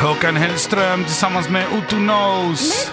Håkan Hellström tillsammans med Otto Knows.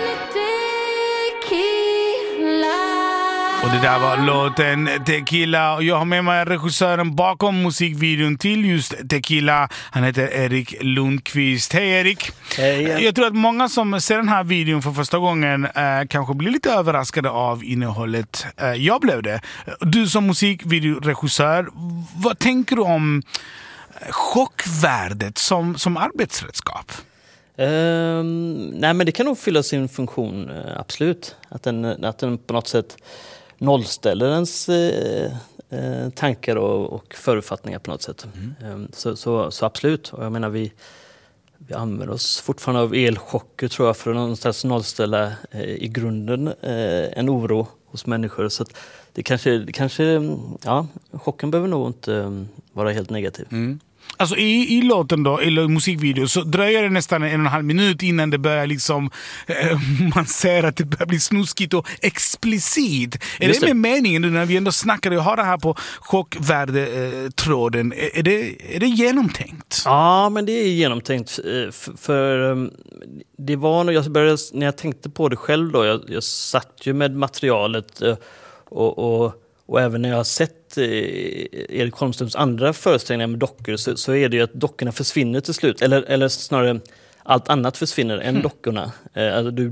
Och det där var låten Tequila. Och jag har med mig regissören bakom musikvideon till just Tequila. Han heter Erik Lundqvist. Hej Erik. Hej. Jag tror att många som ser den här videon för första gången kanske blir lite överraskade av innehållet. Jag blev det. Du som musikvideoregissör, vad tänker du om chockvärdet som arbetsredskap? Nej, men det kan nog fylla sin funktion, absolut. Att den på något sätt nollställer ens tankar och föruppfattningar på något sätt. Så absolut. Och jag menar, vi använder oss fortfarande av elchocker, tror jag, för att någonstans nollställa i grunden en oro hos människor. Så att det kanske, chocken behöver nog inte vara helt negativ. Alltså i låten då, eller musikvideo, så dröjer det nästan 1,5 minut innan det börjar liksom man ser att det börjar bli snuskigt och explicit. Är det med meningen nu när vi ändå snackar och har det här på chockvärdetråden? Är det genomtänkt? Ja, men det är genomtänkt. För det var när jag tänkte på det själv då, jag satt ju med materialet och även när jag har sett Erik Holmströms andra föreställningar med dockor så är det ju att dockorna försvinner till slut. Eller snarare allt annat försvinner än dockorna. Alltså du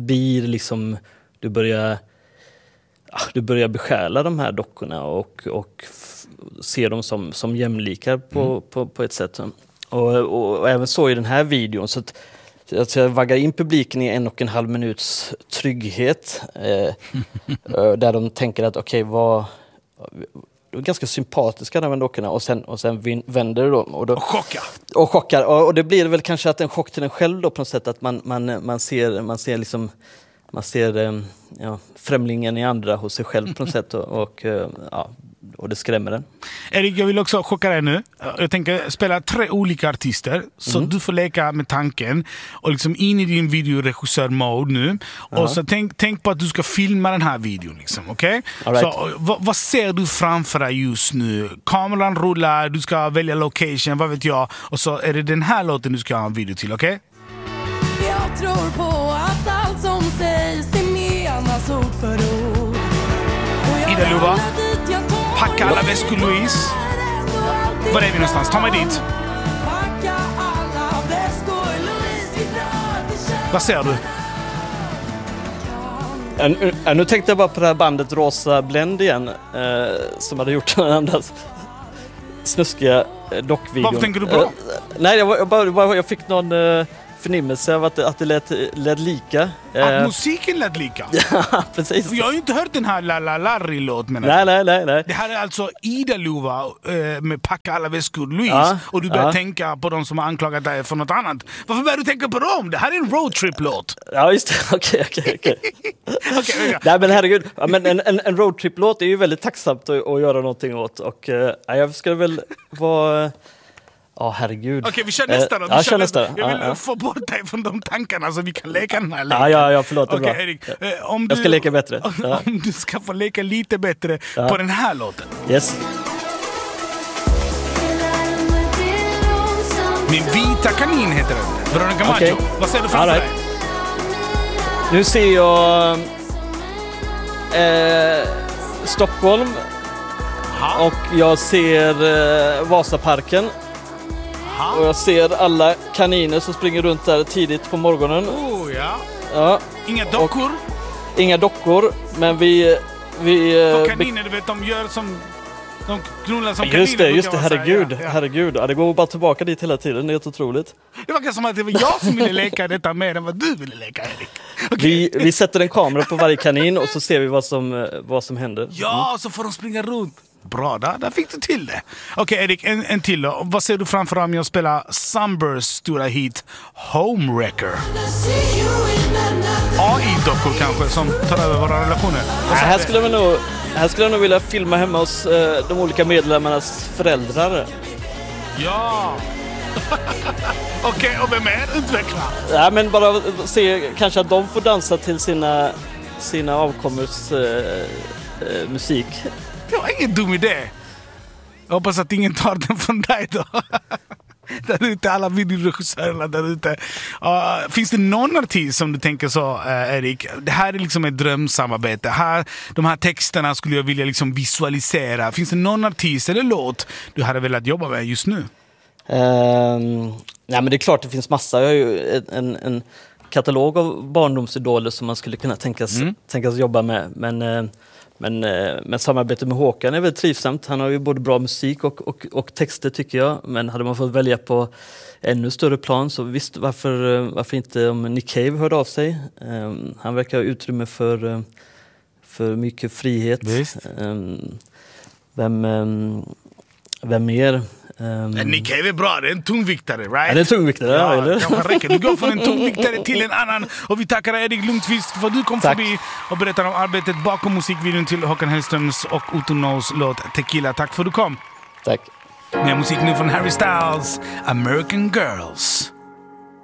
börjar besjäla de här dockorna och se dem som jämlikar på ett sätt. Och även så i den här videon. Så att jag vaggar in publiken i 1,5 minuts trygghet. Där de tänker att okej, vad... De är ganska sympatiska de här dockorna och sen vänder det då. Och chockar. Och det blir väl kanske att en chock till en själv då på något sätt, att man ser främlingen i andra hos sig själv på något sätt och det skrämmer den. Erik, jag vill också chocka dig nu. Jag tänker spela 3 olika artister så du får leka med tanken och liksom in i din videoregissör-mode nu. Och så tänk på att du ska filma den här videon liksom, okej? Right. Så vad ser du framför dig just nu? Kameran rullar, du ska välja location, vad vet jag. Och så är det den här låten du ska ha en video till, okej? Jag tror på att allt som sägs är menas ord för ord. Ida Luva, packa alla väskor, Louise. Var är vi någonstans? Ta mig dit. Vad ser du? Nu tänkte jag bara på det här bandet Rosa Blend igen, som hade gjort den andra snuskiga dockvideon. Varför tänker du på? Nej, jag fick någon förnimmelse av att det lät lika. Att musiken lät lika? Ja, precis. Jag har ju inte hört den här Larry-låt. Nej. Det här är alltså Ida Luva med Packa alla väskor, Louise. Och du börjar tänka på de som har anklagat dig för något annat. Varför börjar du tänka på dem? Det här är en roadtrip-låt. Ja, just det. Okej. Nej, men herregud. Ja, men en roadtrip-låt är ju väldigt tacksamt att göra någonting åt. Och jag ska väl vara... herregud. Okej, vi kör nästa då. Kör nästa. Jag vill få bort dig från de tankarna så vi kan leka den här leken. Ja, förlåt. Okej, Erik. Jag ska leka bättre. Om du ska få leka lite bättre på den här låten. Yes. Min vita kanin heter den. Veronica Maggio. Okay. Vad ser du framför dig? Nu ser jag Stockholm. Och jag ser Vasaparken. Och jag ser alla kaniner som springer runt där tidigt på morgonen. Ja. Inga dockor? Inga dockor, men vi kaniner, du vet, de gör som... De knullar som kaniner. Just det, herregud. Ja, det går bara tillbaka dit hela tiden, det är helt otroligt. Det var som att det var jag som ville leka detta mer än vad du ville leka, Erik. Okay. Vi sätter en kamera på varje kanin och så ser vi vad som händer. Ja, så får de springa runt. Bra, där fick du till det. Okej, Erik, en till då. Vad ser du framför dig om jag spelar Sunbursts stora hit Homewrecker? AI-dockor kanske som tar över våra relationer. Här skulle jag nog vilja filma hemma hos de olika medlemmarnas föräldrar. Ja. Okej, och vem är utveckla? Ja, men bara se kanske att de får dansa till sina avkommers musik. Det var ingen dum idé. Jag hoppas att ingen tar den från dig då. där ute, alla videoregissörerna där ute. Finns det någon artist som du tänker så, Erik, det här är liksom ett drömsamarbete. De här texterna skulle jag vilja liksom visualisera. Finns det någon artist eller låt du hade velat jobba med just nu? Nej, men det är klart det finns massa. Jag har ju en katalog av barndomsidoler som man skulle kunna tänkas jobba med. Men samarbetet med Håkan är väl trivsamt. Han har ju både bra musik och texter tycker jag. Men hade man fått välja på ännu större plan så visst, varför inte om Nick Cave hörde av sig. Han verkar ha utrymme för mycket frihet. Vem mer? Nick Cave är bra, det är en tungviktare, right? Ja, det är en tungviktare, ja, eller? Du går från en tungviktare till en annan. Och vi tackar Erik Lundqvist för att du kom förbi och berättade om arbetet bakom musikvideon till Håkan Hellströms och Otto Knows låt Tequila. Tack för att du kom. Tack. Mer musik nu från Harry Styles, American Girls.